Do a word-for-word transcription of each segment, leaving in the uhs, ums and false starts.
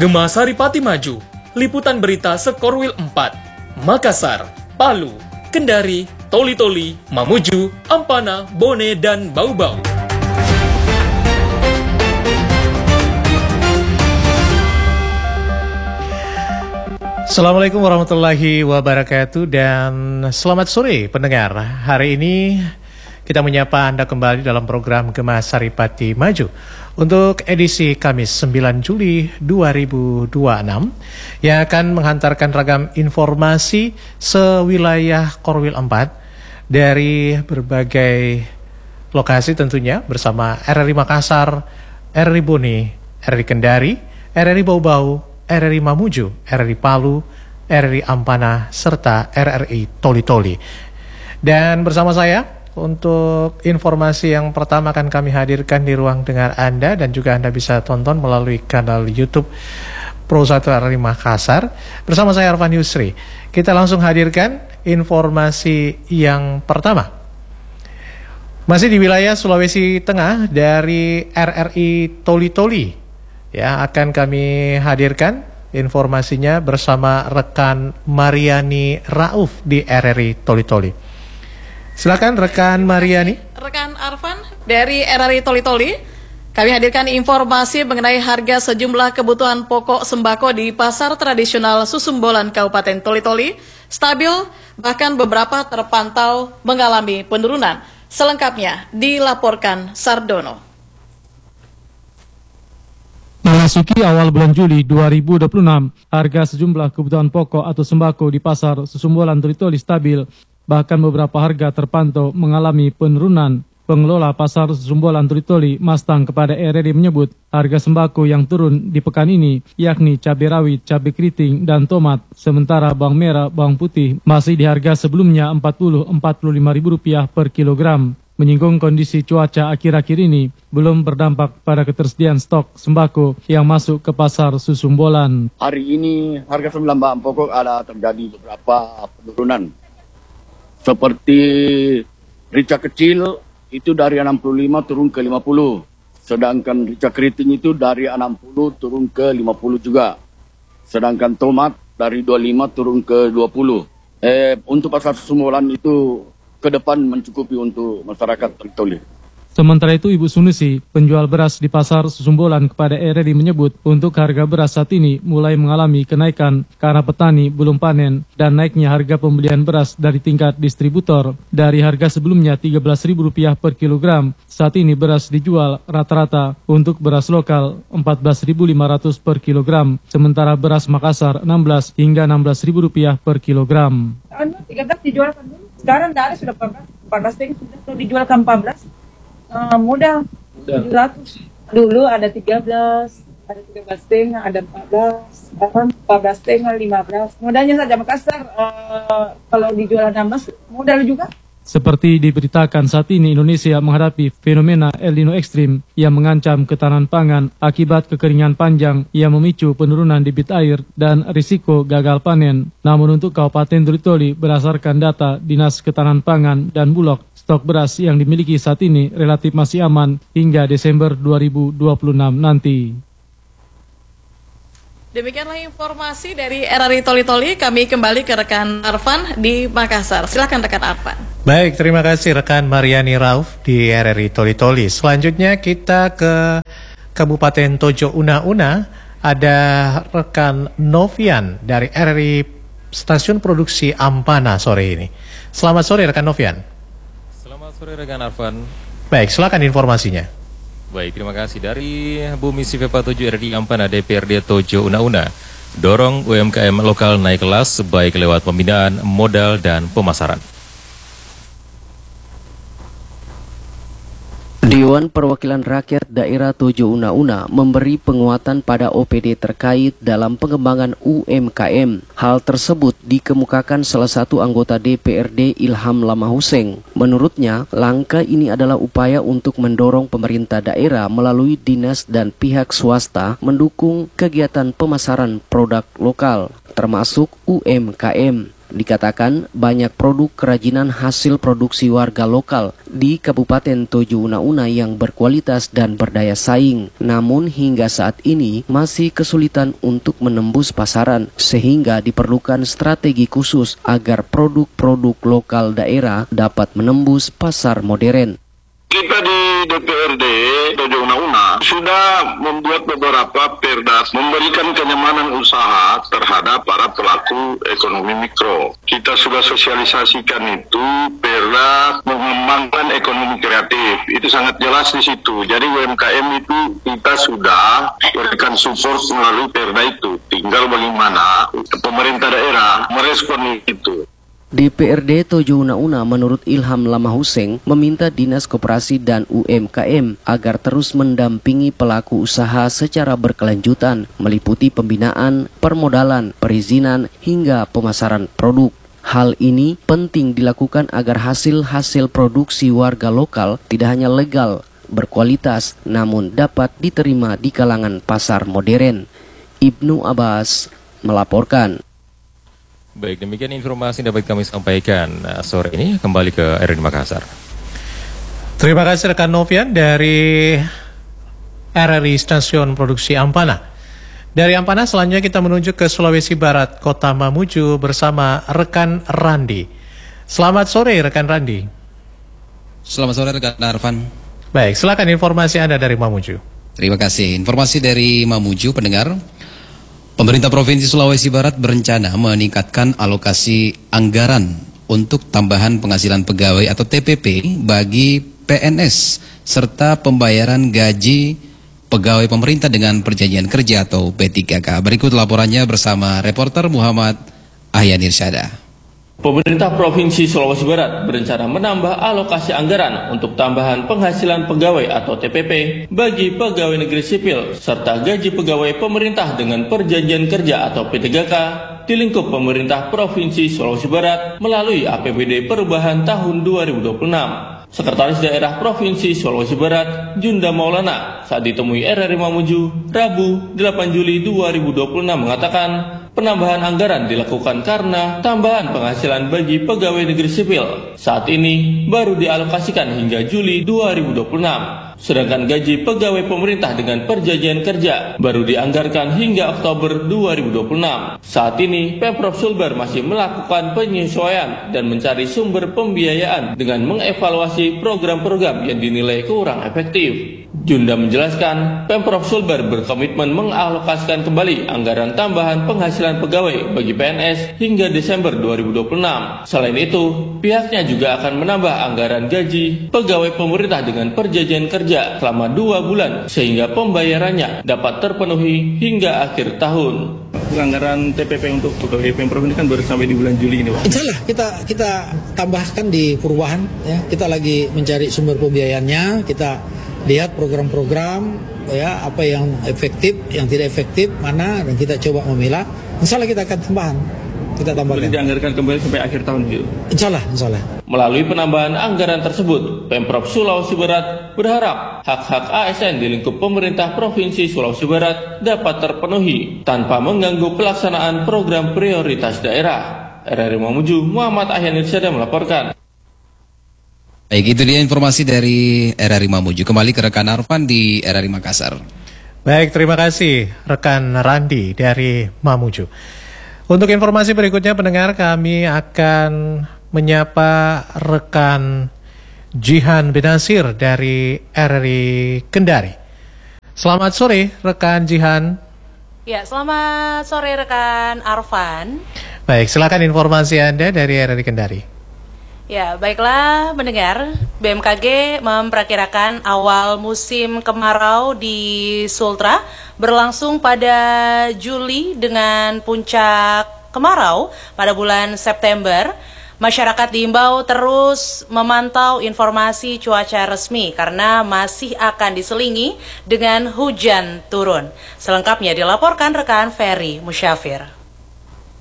Gema Saripati Maju, liputan berita Sekorwil empat, Makassar, Palu, Kendari, Toli-Toli, Mamuju, Ampana, Bone, dan Bau-Bau. Assalamualaikum warahmatullahi wabarakatuh dan selamat sore pendengar. Hari ini kita menyapa Anda kembali dalam program Gema Saripati Maju untuk edisi Kamis sembilan Juli dua ribu dua puluh enam yang akan menghantarkan ragam informasi sewilayah Korwil empat dari berbagai lokasi tentunya bersama R R I Makassar, R R I Bone, R R I Kendari, R R I Bau-Bau, R R I Mamuju, R R I Palu, R R I Ampana, serta R R I Toli-Toli. Dan bersama saya, untuk informasi yang pertama akan kami hadirkan di ruang dengar Anda, dan juga Anda bisa tonton melalui kanal YouTube Pro satu R R I Makassar. Bersama saya Arfan Yusri. Kita langsung hadirkan informasi yang pertama. Masih di wilayah Sulawesi Tengah dari R R I Toli-Toli. Ya, akan kami hadirkan informasinya bersama rekan Mariani Rauf di R R I Toli-Toli. Silakan rekan Mariani. Rekan Arfan dari R R I Toli-Toli, kami hadirkan informasi mengenai harga sejumlah kebutuhan pokok sembako di pasar tradisional Susumbolan Kabupaten Toli-Toli stabil, bahkan beberapa terpantau mengalami penurunan. Selengkapnya dilaporkan Sardono. Memasuki awal bulan Juli dua ribu dua puluh enam, harga sejumlah kebutuhan pokok atau sembako di pasar Susumbolan Toli-Toli stabil, bahkan beberapa harga terpantau mengalami penurunan. Pengelola pasar Susumbolan Toli-Toli Mastang kepada R R I menyebut harga sembako yang turun di pekan ini yakni cabai rawit, cabai keriting, dan tomat, sementara bawang merah, bawang putih masih di harga sebelumnya empat puluh sampai empat puluh lima ribu rupiah per kilogram. Menyinggung kondisi cuaca akhir-akhir ini belum berdampak pada ketersediaan stok sembako yang masuk ke pasar Susumbolan. Hari ini harga sembilan bahan pokok ada terjadi beberapa penurunan. Seperti rica kecil itu dari enam puluh lima turun ke lima puluh. Sedangkan rica keriting itu dari enam puluh turun ke lima puluh juga. Sedangkan tomat dari dua puluh lima turun ke dua puluh. Eh, untuk pasar Susumbolan itu ke depan mencukupi untuk masyarakat Toli-Toli. Sementara itu, Ibu Sunusi, penjual beras di pasar Susumbolan kepada R R I menyebut untuk harga beras saat ini mulai mengalami kenaikan karena petani belum panen dan naiknya harga pembelian beras dari tingkat distributor. Dari harga sebelumnya tiga belas ribu rupiah per kilogram, saat ini beras dijual rata-rata untuk beras lokal empat belas ribu lima ratus per kilogram, sementara beras Makassar enam belas hingga enam belas ribu rupiah per kilogram. tiga belas dijual kan dulu. Sekarang dari sudah empat belas, empat belas sudah dijual ke empat belas. Uh, mudah, tujuh ratus. Dulu ada tiga belas, ada tiga belas setengah, ada empat belas, empat belas setengah, lima belas. Mudahnya saja Makassar, uh, kalau dijual enam belas, mudah juga. Seperti diberitakan, saat ini Indonesia menghadapi fenomena El Nino ekstrim yang mengancam ketahanan pangan akibat kekeringan panjang yang memicu penurunan debit air dan risiko gagal panen. Namun untuk Kabupaten Toli-Toli, berdasarkan data Dinas Ketahanan Pangan dan Bulog, stok beras yang dimiliki saat ini relatif masih aman hingga Desember dua ribu dua puluh enam nanti. Demikianlah informasi dari R R I Toli-Toli. Kami kembali ke rekan Arfan di Makassar. Silakan rekan Arfan. Baik, terima kasih rekan Mariani Rauf di R R I Toli-Toli. Selanjutnya kita ke Kabupaten Tojo Una-Una. Ada rekan Novian dari R R I Stasiun Produksi Ampana sore ini. Selamat sore rekan Novian. Selamat sore rekan Arfan. Baik, silakan informasinya. Baik, terima kasih. Dari Bumi Sivepa Tojo R R I Ampana D P R D Tojo Una-Una, dorong U M K M lokal naik kelas baik lewat pembinaan, modal, dan pemasaran. Dewan Perwakilan Rakyat Daerah Tojo Una-Una memberi penguatan pada O P D terkait dalam pengembangan U M K M. Hal tersebut dikemukakan salah satu anggota D P R D Ilham Lama Hussein. Menurutnya, langkah ini adalah upaya untuk mendorong pemerintah daerah melalui dinas dan pihak swasta mendukung kegiatan pemasaran produk lokal, termasuk U M K M. Dikatakan banyak produk kerajinan hasil produksi warga lokal di Kabupaten Tojo Una Una yang berkualitas dan berdaya saing. Namun hingga saat ini masih kesulitan untuk menembus pasaran sehingga diperlukan strategi khusus agar produk-produk lokal daerah dapat menembus pasar modern. Kita di D P R D Tojo Una Una sudah membuat beberapa perda memberikan kenyamanan usaha terhadap para pelaku ekonomi mikro. Kita sudah sosialisasikan itu perda mengembangkan ekonomi kreatif. Itu sangat jelas di situ. Jadi U M K M itu kita sudah berikan support melalui perda itu. Tinggal bagaimana pemerintah daerah merespon itu. D P R D Tojo Una Una menurut Ilham Lama Hussein meminta Dinas Koperasi dan U M K M agar terus mendampingi pelaku usaha secara berkelanjutan meliputi pembinaan, permodalan, perizinan hingga pemasaran produk. Hal ini penting dilakukan agar hasil-hasil produksi warga lokal tidak hanya legal, berkualitas, namun dapat diterima di kalangan pasar modern. Ibnu Abbas melaporkan. Baik, demikian informasi yang dapat kami sampaikan sore ini. Kembali ke R R I Makassar. Terima kasih rekan Novian dari R R I Stasiun Produksi Ampana. Dari Ampana selanjutnya kita menuju ke Sulawesi Barat, Kota Mamuju bersama rekan Randi. Selamat sore rekan Randi. Selamat sore rekan Arfan. Baik, silakan informasi Anda dari Mamuju. Terima kasih. Informasi dari Mamuju, pendengar. Pemerintah Provinsi Sulawesi Barat berencana meningkatkan alokasi anggaran untuk tambahan penghasilan pegawai atau T P P bagi P N S serta pembayaran gaji pegawai pemerintah dengan perjanjian kerja atau P tiga K. Berikut laporannya bersama reporter Muhammad Ahyan Irsyada. Pemerintah Provinsi Sulawesi Barat berencana menambah alokasi anggaran untuk tambahan penghasilan pegawai atau T P P bagi pegawai negeri sipil serta gaji pegawai pemerintah dengan perjanjian kerja atau P tiga K di lingkup pemerintah Provinsi Sulawesi Barat melalui A P B D perubahan tahun dua ribu dua puluh enam. Sekretaris Daerah Provinsi Sulawesi Barat, Junda Maulana, saat ditemui R R I Mamuju, Rabu delapan Juli dua ribu dua puluh enam mengatakan penambahan anggaran dilakukan karena tambahan penghasilan bagi pegawai negeri sipil saat ini baru dialokasikan hingga Juli dua ribu dua puluh enam. Sedangkan gaji pegawai pemerintah dengan perjanjian kerja baru dianggarkan hingga Oktober dua ribu dua puluh enam. Saat ini, Pemprov Sulbar masih melakukan penyesuaian dan mencari sumber pembiayaan dengan mengevaluasi program-program yang dinilai kurang efektif. Junda menjelaskan, Pemprov Sulbar berkomitmen mengalokasikan kembali anggaran tambahan penghasilan pegawai bagi P N S hingga Desember dua ribu dua puluh enam. Selain itu, pihaknya juga akan menambah anggaran gaji pegawai pemerintah dengan perjanjian kerja selama dua bulan sehingga pembayarannya dapat terpenuhi hingga akhir tahun. Anggaran T P P untuk pegawai Pemprov ini kan baru sampai di bulan Juli ini, Pak. Insya Allah kita kita tambahkan di perubahan, ya. Kita lagi mencari sumber pembiayaannya, kita lihat program-program, ya, apa yang efektif, yang tidak efektif, mana, dan kita coba memilah. Insya Allah kita akan tambahan. Kita tambahkan. Boleh dianggarkan kembali sampai akhir tahun gitu. Insya Allah, insya Allah. Melalui penambahan anggaran tersebut, Pemprov Sulawesi Barat berharap hak-hak A S N di lingkup pemerintah Provinsi Sulawesi Barat dapat terpenuhi tanpa mengganggu pelaksanaan program prioritas daerah. R R I Mamuju, Muhammad Ahyan Irsyada melaporkan. Baik, itu dia informasi dari R R I Mamuju. Kembali ke rekan Arfan di R R I Makassar. Baik, terima kasih rekan Randi dari Mamuju. Untuk informasi berikutnya pendengar, kami akan menyapa rekan Jihan Benasir dari R R I Kendari. Selamat sore rekan Jihan. Ya, selamat sore rekan Arfan. Baik, silakan informasi Anda dari R R I Kendari. Ya, baiklah pendengar, B M K G memperkirakan awal musim kemarau di Sultra berlangsung pada Juli dengan puncak kemarau pada bulan September. Masyarakat diimbau terus memantau informasi cuaca resmi karena masih akan diselingi dengan hujan turun. Selengkapnya dilaporkan rekan Ferry Musyafir.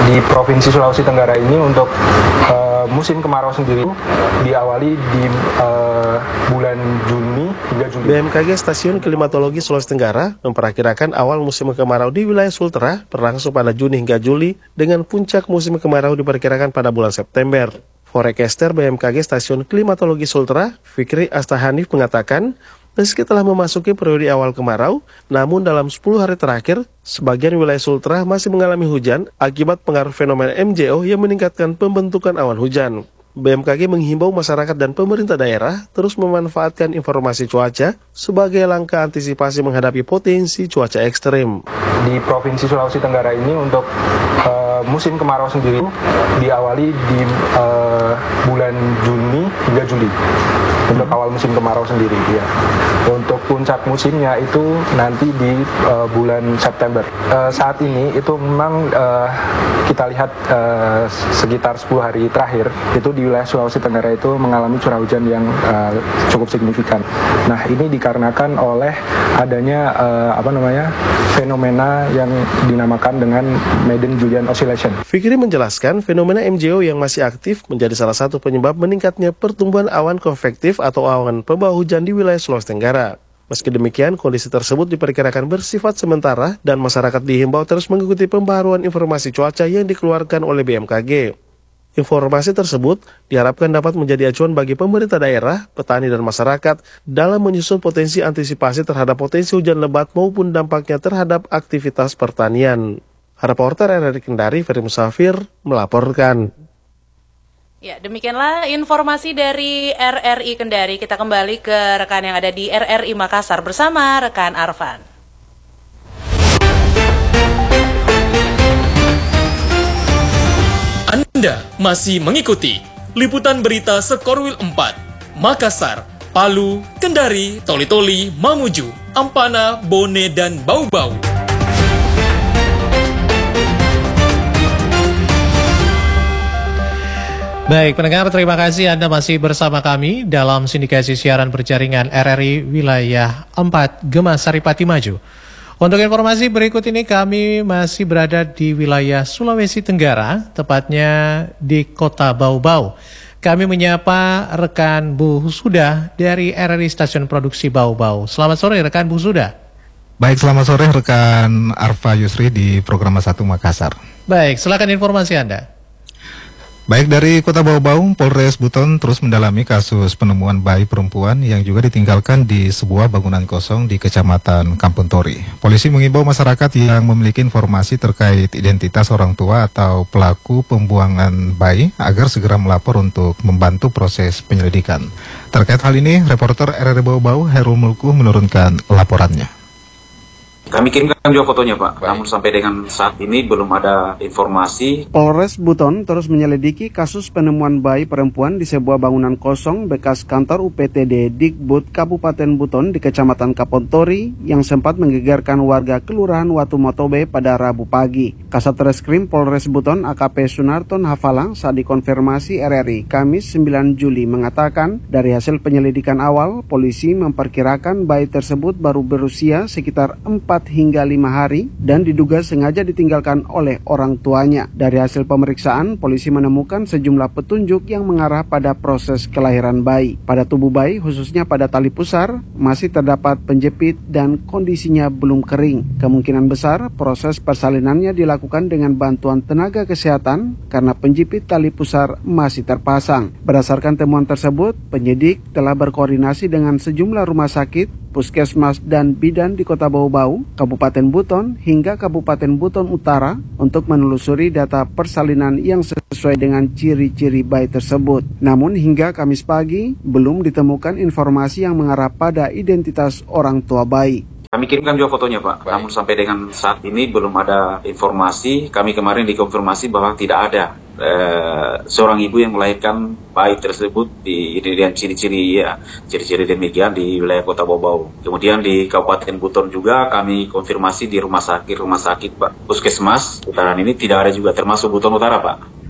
Di Provinsi Sulawesi Tenggara ini untuk uh, musim kemarau sendiri diawali di uh, bulan Juni hingga Juli. B M K G Stasiun Klimatologi Sulawesi Tenggara memperkirakan awal musim kemarau di wilayah Sultra berlangsung pada Juni hingga Juli dengan puncak musim kemarau diperkirakan pada bulan September. Forecaster B M K G Stasiun Klimatologi Sultra, Fikri Astahanif mengatakan, meski telah memasuki periode awal kemarau, namun dalam sepuluh hari terakhir, sebagian wilayah Sultra masih mengalami hujan akibat pengaruh fenomena M J O yang meningkatkan pembentukan awan hujan. B M K G menghimbau masyarakat dan pemerintah daerah terus memanfaatkan informasi cuaca sebagai langkah antisipasi menghadapi potensi cuaca ekstrim. Di Provinsi Sulawesi Tenggara ini untuk uh, musim kemarau sendiri diawali di uh, bulan Juni hingga Juli. Untuk awal musim kemarau sendiri, ya. Untuk puncak musimnya itu nanti di uh, bulan September. Uh, saat ini itu memang uh, kita lihat uh, sekitar sepuluh hari terakhir itu di wilayah Sulawesi Tenggara itu mengalami curah hujan yang uh, cukup signifikan. Nah, ini dikarenakan oleh adanya uh, apa namanya fenomena yang dinamakan dengan Madden-Julian Oscillation. Fikri menjelaskan fenomena M J O yang masih aktif menjadi salah satu penyebab meningkatnya pertumbuhan awan konvektif atau awan pembawa hujan di wilayah Sulawesi Tenggara. Meski demikian, kondisi tersebut diperkirakan bersifat sementara dan masyarakat dihimbau terus mengikuti pembaharuan informasi cuaca yang dikeluarkan oleh B M K G. Informasi tersebut diharapkan dapat menjadi acuan bagi pemerintah daerah, petani dan masyarakat dalam menyusun potensi antisipasi terhadap potensi hujan lebat maupun dampaknya terhadap aktivitas pertanian. Reporter R R I Kendari, Ferry Musafir, melaporkan. Ya, demikianlah informasi dari R R I Kendari. Kita kembali ke rekan yang ada di R R I Makassar bersama rekan Arfan. Anda masih mengikuti liputan berita Sekorwil empat, Makassar, Palu, Kendari, Toli-Toli, Mamuju, Ampana, Bone, dan Bau-Bau. Baik, pendengar, terima kasih Anda masih bersama kami dalam sindikasi siaran berjaringan R R I Wilayah empat Gema Saripati Maju. Untuk informasi berikut ini kami masih berada di wilayah Sulawesi Tenggara, tepatnya di Kota Bau-Bau. Kami menyapa rekan Bu Husuda dari R R I Stasiun Produksi Bau-Bau. Selamat sore rekan Bu Husuda. Baik, selamat sore rekan Arfa Yusri di Program satu Makassar. Baik, silakan informasi Anda. Baik, dari Kota Bau-Bau, Polres Buton terus mendalami kasus penemuan bayi perempuan yang juga ditinggalkan di sebuah bangunan kosong di Kecamatan Kampung Tori. Polisi mengimbau masyarakat yang memiliki informasi terkait identitas orang tua atau pelaku pembuangan bayi agar segera melapor untuk membantu proses penyelidikan. Terkait hal ini, reporter R R I Bau-Bau, Herul Mulku, menurunkan laporannya. Kami kirimkan juga fotonya, Pak. Baik. Namun sampai dengan saat ini belum ada informasi. Polres Buton terus menyelidiki kasus penemuan bayi perempuan di sebuah bangunan kosong bekas kantor U P T D Dikbud Kabupaten Buton di Kecamatan Kapontori yang sempat menggegerkan warga Kelurahan Watumotobe pada Rabu pagi. Kasat Reskrim Polres Buton A K P Sunarton Hafalang saat dikonfirmasi R R I Kamis sembilan Juli mengatakan dari hasil penyelidikan awal, polisi memperkirakan bayi tersebut baru berusia sekitar empat hingga lima hari dan diduga sengaja ditinggalkan oleh orang tuanya. Dari hasil pemeriksaan, polisi menemukan sejumlah petunjuk yang mengarah pada proses kelahiran bayi. Pada tubuh bayi, khususnya pada tali pusar, masih terdapat penjepit dan kondisinya belum kering. Kemungkinan besar proses persalinannya dilakukan dengan bantuan tenaga kesehatan karena penjepit tali pusar masih terpasang. Berdasarkan temuan tersebut, penyidik telah berkoordinasi dengan sejumlah rumah sakit, puskesmas dan bidan di Kota Bau-Bau, Kabupaten Buton hingga Kabupaten Buton Utara untuk menelusuri data persalinan yang sesuai dengan ciri-ciri bayi tersebut. Namun hingga Kamis pagi belum ditemukan informasi yang mengarah pada identitas orang tua bayi. Kami kirimkan juga fotonya, Pak. Baik. Namun sampai dengan saat ini belum ada informasi. Kami kemarin dikonfirmasi bahwa tidak ada eh, seorang ibu yang melahirkan bayi tersebut di dengan ciri-ciri ya, ciri-ciri demikian di wilayah Kota Bau-Bau. Kemudian di Kabupaten Buton juga kami konfirmasi di rumah sakit rumah sakit Pak Puskesmas Utara ini tidak ada juga, termasuk Buton Utara, Pak.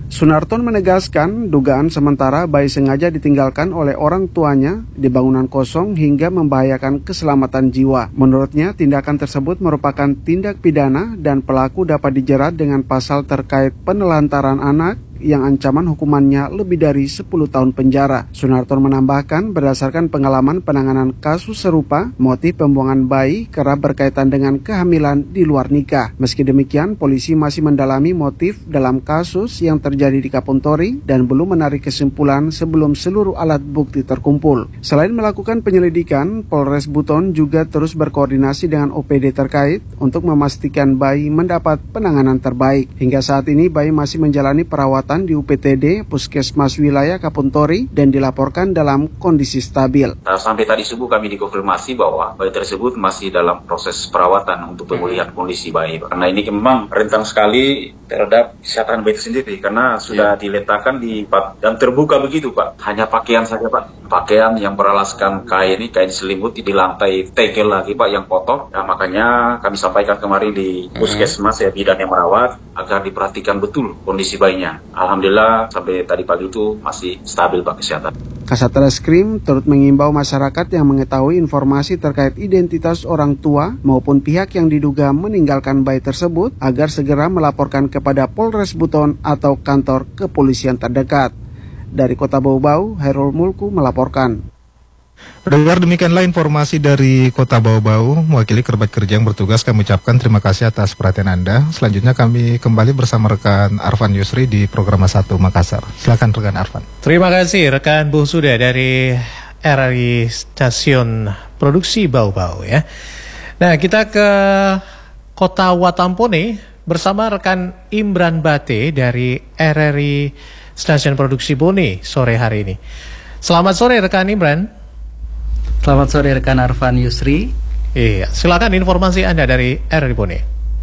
Sunarton menegaskan dugaan sementara bayi sengaja ditinggalkan oleh orang tuanya di bangunan kosong hingga membahayakan keselamatan jiwa. Menurutnya, tindakan tersebut merupakan tindak pidana dan pelaku dapat dijerat dengan pasal terkait penelantaran anak yang ancaman hukumannya lebih dari sepuluh tahun penjara. Sunarton menambahkan berdasarkan pengalaman penanganan kasus serupa, motif pembuangan bayi kerap berkaitan dengan kehamilan di luar nikah. Meski demikian, polisi masih mendalami motif dalam kasus yang terjadi di Kapontori dan belum menarik kesimpulan sebelum seluruh alat bukti terkumpul. Selain melakukan penyelidikan, Polres Buton juga terus berkoordinasi dengan O P D terkait untuk memastikan bayi mendapat penanganan terbaik. Hingga saat ini bayi masih menjalani perawatan di U P T D Puskesmas Wilayah Kapontori dan dilaporkan dalam kondisi stabil. Sampai tadi subuh kami dikonfirmasi bahwa bayi tersebut masih dalam proses perawatan untuk pemulihan kondisi bayi. Karena ini memang rentan sekali terhadap kesehatan bayi itu sendiri karena sudah yeah. diletakkan di dan terbuka begitu Pak. Hanya pakaian saja Pak. Pakaian yang beralaskan kain ini kain selimut di lantai tegel lagi Pak yang kotor. Nah, makanya kami sampaikan kemarin di Puskesmas ya bidan yang merawat agar diperhatikan betul kondisi bayinya. Alhamdulillah sampai tadi pagi itu masih stabil Pak kesehatan. Kasat Reskrim turut mengimbau masyarakat yang mengetahui informasi terkait identitas orang tua maupun pihak yang diduga meninggalkan bayi tersebut agar segera melaporkan kepada Polres Buton atau kantor kepolisian terdekat. Dari Kota Bau-Bau, Hairul Mulku melaporkan. Pendengar, demikianlah informasi dari Kota Bau-Bau. Mewakili kerabat kerja yang bertugas, kami ucapkan terima kasih atas perhatian Anda. Selanjutnya kami kembali bersama rekan Arfan Yusri di program satu Makassar. Silakan rekan Arfan. Terima kasih rekan Bung Suda dari R R I Stasiun Produksi Bau-Bau ya. Nah, kita ke Kota Watampone bersama rekan Imran Bate dari R R I Stasiun Produksi Bone sore hari ini. Selamat sore rekan Imran. Selamat sore rekan Arfan Yusri. Iya, silakan informasi Anda dari R R I Bone.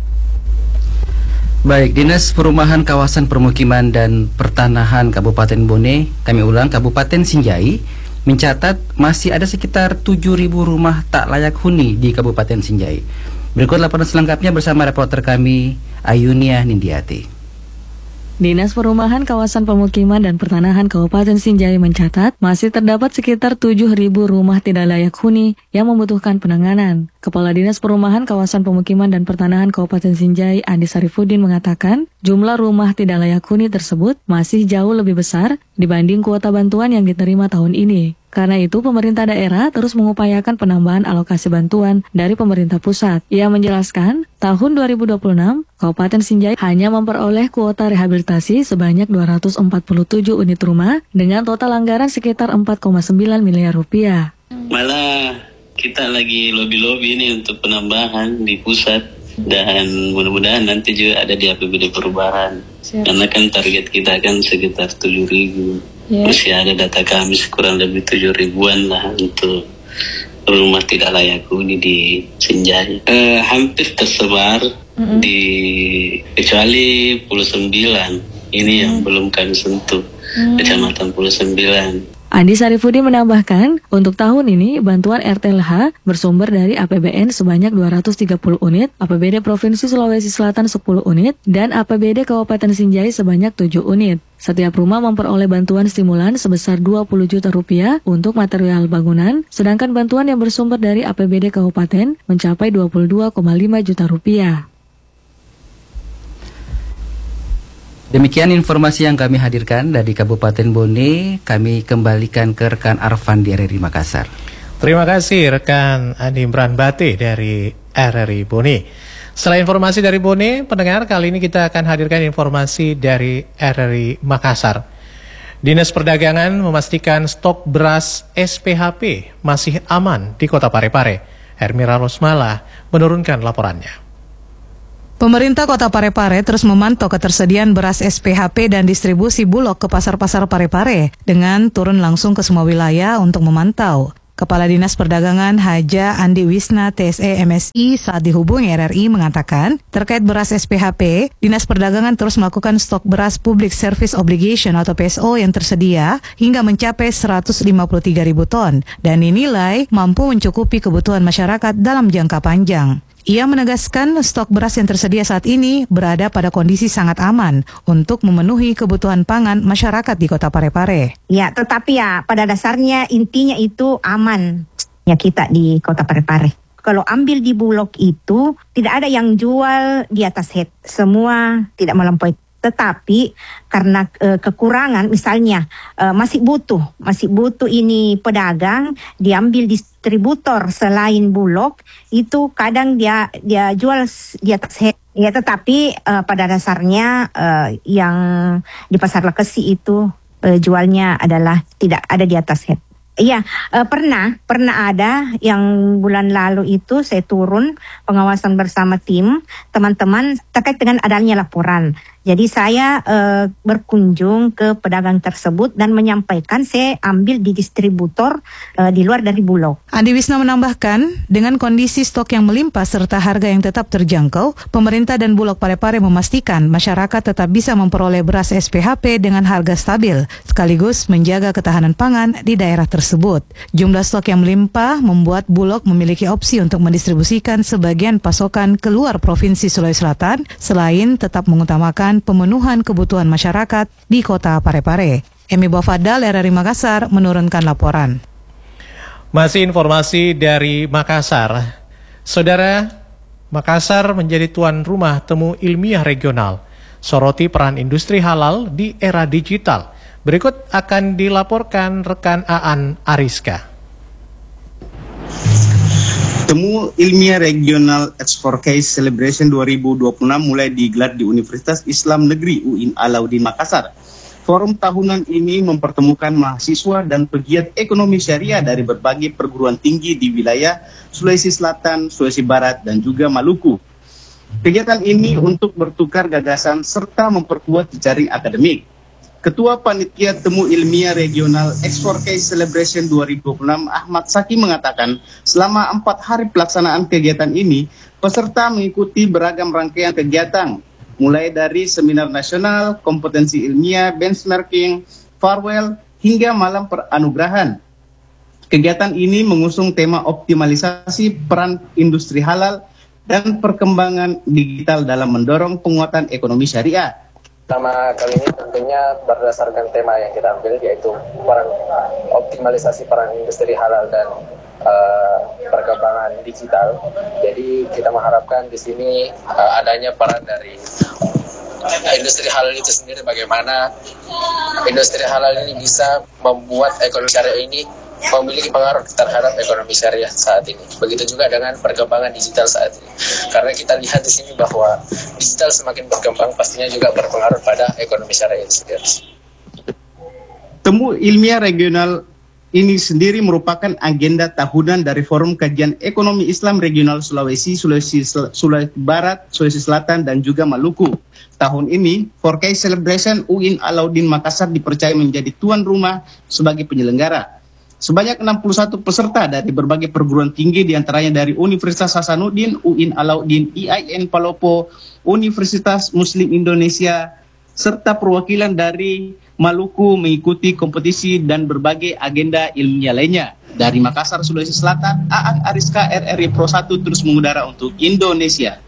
Baik, Dinas Perumahan Kawasan Permukiman dan Pertanahan Kabupaten Bone, kami ulang Kabupaten Sinjai, mencatat masih ada sekitar tujuh ribu rumah tak layak huni di Kabupaten Sinjai. Berikut laporan selengkapnya bersama reporter kami, Ayunia Nindiati. Dinas Perumahan Kawasan Pemukiman dan Pertanahan Kabupaten Sinjai mencatat masih terdapat sekitar tujuh ribu rumah tidak layak huni yang membutuhkan penanganan. Kepala Dinas Perumahan Kawasan Pemukiman dan Pertanahan Kabupaten Sinjai, Andi Sarifudin mengatakan, jumlah rumah tidak layak huni tersebut masih jauh lebih besar dibanding kuota bantuan yang diterima tahun ini. Karena itu, pemerintah daerah terus mengupayakan penambahan alokasi bantuan dari pemerintah pusat. Ia menjelaskan, tahun dua ribu dua puluh enam, Kabupaten Sinjai hanya memperoleh kuota rehabilitasi sebanyak dua ratus empat puluh tujuh unit rumah dengan total anggaran sekitar empat koma sembilan miliar rupiah. Malah kita lagi lobi-lobi ini untuk penambahan di pusat dan mudah-mudahan nanti juga ada di A P B D perubahan. Siap. Karena kan target kita kan sekitar tujuh ribu. Yeah. Masih ada data kami kurang lebih tujuh ribuan lah untuk rumah tidak layak huni di Sinjai. Eh, hampir tersebar mm-hmm. di kecuali Pulau Sembilan. Ini mm. yang belum kami sentuh, mm. Kecamatan Pulau Sembilan. Andi Sarifudin menambahkan, untuk tahun ini bantuan R T L H bersumber dari A P B N sebanyak dua ratus tiga puluh unit, A P B D Provinsi Sulawesi Selatan sepuluh unit, dan A P B D Kabupaten Sinjai sebanyak tujuh unit. Setiap rumah memperoleh bantuan stimulan sebesar dua puluh juta rupiah untuk material bangunan, sedangkan bantuan yang bersumber dari A P B D Kabupaten mencapai dua puluh dua koma lima juta rupiah. Demikian informasi yang kami hadirkan dari Kabupaten Bone. Kami kembalikan ke rekan Arfan di R R I Makassar. Terima kasih rekan Andi Imran Bate dari R R I Bone. Setelah informasi dari Bone, pendengar, kali ini kita akan hadirkan informasi dari R R I Makassar. Dinas Perdagangan memastikan stok beras S P H P masih aman di Kota Parepare. Hermira Rosmala menurunkan laporannya. Pemerintah Kota Parepare terus memantau ketersediaan beras S P H P dan distribusi Bulog ke pasar-pasar Parepare dengan turun langsung ke semua wilayah untuk memantau. Kepala Dinas Perdagangan Haja Andi Wisna T S E M S I saat dihubungi R R I mengatakan, terkait beras S P H P, Dinas Perdagangan terus melakukan stok beras Public Service Obligation atau P S O yang tersedia hingga mencapai seratus lima puluh tiga ribu ton dan dinilai mampu mencukupi kebutuhan masyarakat dalam jangka panjang. Ia menegaskan stok beras yang tersedia saat ini berada pada kondisi sangat aman untuk memenuhi kebutuhan pangan masyarakat di Kota Parepare. Ya, tetapi ya pada dasarnya intinya itu aman ya kita di Kota Parepare. Kalau ambil di Bulog itu tidak ada yang jual di atas head, semua tidak melampaui. Tetapi karena e, kekurangan misalnya e, masih butuh, masih butuh ini pedagang diambil distributor selain Bulog itu kadang dia dia jual di atas head. Ya tetapi e, pada dasarnya e, yang di Pasar Lekesi itu e, jualnya adalah tidak ada di atas head. Iya, e, pernah, pernah ada yang bulan lalu itu saya turun pengawasan bersama tim teman-teman terkait dengan adanya laporan. Jadi saya e, berkunjung ke pedagang tersebut dan menyampaikan saya ambil di distributor e, di luar dari Bulog. Andi Wisna menambahkan, dengan kondisi stok yang melimpah serta harga yang tetap terjangkau, pemerintah dan Bulog Parepare memastikan masyarakat tetap bisa memperoleh beras S P H P dengan harga stabil, sekaligus menjaga ketahanan pangan di daerah tersebut. Jumlah stok yang melimpah membuat Bulog memiliki opsi untuk mendistribusikan sebagian pasokan keluar Provinsi Sulawesi Selatan, selain tetap mengutamakan pemenuhan kebutuhan masyarakat di Kota Parepare. Emi Bafadal, R R I Makassar, menurunkan laporan. Masih informasi dari Makassar. Saudara, Makassar menjadi tuan rumah temu ilmiah regional. Soroti peran industri halal di era digital. Berikut akan dilaporkan rekan Aan Ariska. Temu Ilmiah Regional Export Case Celebration dua ribu dua puluh enam mulai digelar di Universitas Islam Negeri U I N Alauddin Makassar. Forum tahunan ini mempertemukan mahasiswa dan pegiat ekonomi syariah dari berbagai perguruan tinggi di wilayah Sulawesi Selatan, Sulawesi Barat, dan juga Maluku. Kegiatan ini untuk bertukar gagasan serta memperkuat jejaring akademik. Ketua Panitia Temu Ilmiah Regional Export Case Celebration dua ribu dua puluh enam Ahmad Saki mengatakan selama empat hari pelaksanaan kegiatan ini, peserta mengikuti beragam rangkaian kegiatan, mulai dari seminar nasional, kompetensi ilmiah, benchmarking, farewell, hingga malam peranugerahan. Kegiatan ini mengusung tema optimalisasi peran industri halal dan perkembangan digital dalam mendorong penguatan ekonomi syariah. Pertama kali ini tentunya berdasarkan tema yang kita ambil, yaitu peran optimalisasi peran industri halal dan uh, perkembangan digital. Jadi kita mengharapkan di sini uh, adanya peran dari uh, industri halal itu sendiri, bagaimana industri halal ini bisa membuat ekonomi syariah ini memiliki pengaruh terhadap ekonomi syariah saat ini. Begitu juga dengan perkembangan digital saat ini. Karena kita lihat di sini bahwa digital semakin berkembang, pastinya juga berpengaruh pada ekonomi syariah itu sendiri. Temu Ilmiah Regional ini sendiri merupakan agenda tahunan dari Forum Kajian Ekonomi Islam Regional Sulawesi, Sulawesi, Sulawesi Barat, Sulawesi Selatan, dan juga Maluku. Tahun ini, empat K Celebration U I N Alauddin Makassar dipercaya menjadi tuan rumah sebagai penyelenggara. Sebanyak enam puluh satu peserta dari berbagai perguruan tinggi, diantaranya dari Universitas Hasanuddin, U I N Alauddin, I I N Palopo, Universitas Muslim Indonesia, serta perwakilan dari Maluku mengikuti kompetisi dan berbagai agenda ilmiah lainnya. Dari Makassar, Sulawesi Selatan, Aan Ariska, R R I Pro satu terus mengudara untuk Indonesia.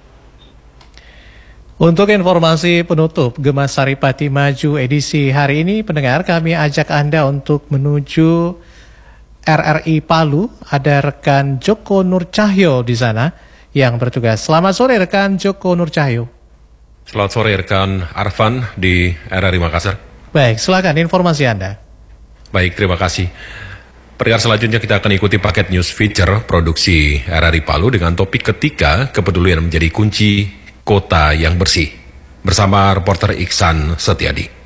Untuk informasi penutup Gema Saripati Maju edisi hari ini, pendengar, kami ajak Anda untuk menuju R R I Palu. Ada rekan Joko Nur Cahyo di sana yang bertugas. Selamat sore rekan Joko Nur Cahyo. Selamat sore rekan Arfan di R R I Makassar. Baik, silakan informasi Anda. Baik, terima kasih. Pendengar, selanjutnya kita akan ikuti paket news feature produksi R R I Palu dengan topik ketiga, kepedulian menjadi kunci kota yang bersih. Bersama reporter Iksan Setiadi.